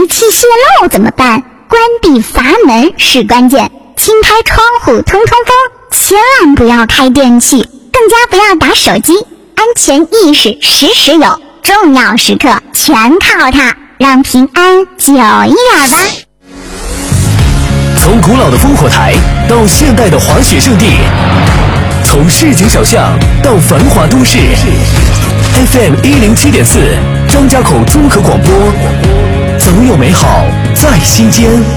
煤气泄漏怎么办？关闭阀门是关键，轻开窗户通风，千万不要开电器，更加不要打手机，安全意识时时有，重要时刻全靠它，让平安久一点吧。 从古老的烽火台到现代的滑雪胜地，从市井小巷到繁华都市， FM 107.4张家口综合广播，总有美好在心间。